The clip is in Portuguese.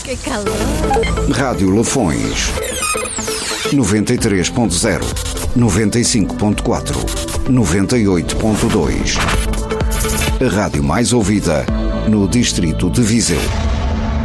Que calor! Rádio Lafões 93.0, 95.4, 98.2. A rádio mais ouvida no distrito de Viseu.